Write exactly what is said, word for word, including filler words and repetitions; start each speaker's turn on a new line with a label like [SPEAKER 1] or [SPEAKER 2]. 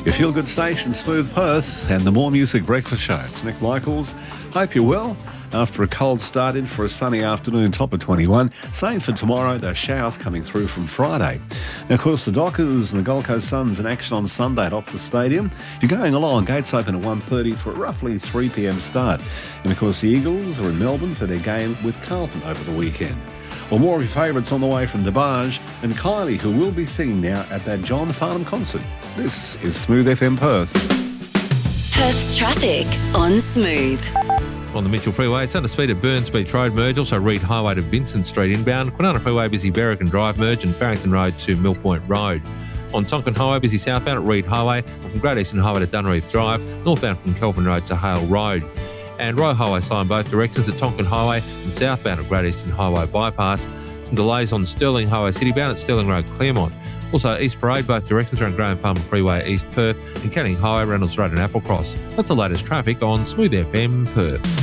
[SPEAKER 1] Your feel-good station, Smooth Perth, and the More Music Breakfast Show. It's Nick Michaels. Hope you're well. After a cold start, in for a sunny afternoon, top of twenty-one. Same for tomorrow, those showers coming through from Friday. Now, of course, the Dockers and the Gold Coast Suns in action on Sunday at Optus Stadium. If you're going along, gates open at one thirty for a roughly three p.m. start. And, of course, the Eagles are in Melbourne for their game with Carlton over the weekend. Well, more of your favourites on the way from DeBarge and Kylie, who will be singing now at that John Farnham concert. This is Smooth F M Perth.
[SPEAKER 2] Perth's traffic on Smooth.
[SPEAKER 3] On the Mitchell Freeway, it's under speed at Burns Beach Road merge, also Reed Highway to Vincent Street inbound, Kwinana Freeway busy Berrigan Drive merge and Farrington Road to Mill Point Road. On Tonkin Highway, busy southbound at Reed Highway, and from Great Eastern Highway to Dunreath Drive, northbound from Kelvin Road to Hale Road. And Royal Highway slow in both directions at Tonkin Highway and southbound at Great Eastern Highway bypass. Some delays on Stirling Highway citybound at Stirling Road Claremont. Also East Parade, both directions around Graham Farm Freeway East Perth and Canning Highway, Reynolds Road and Applecross. That's the latest traffic on Smooth F M Perth.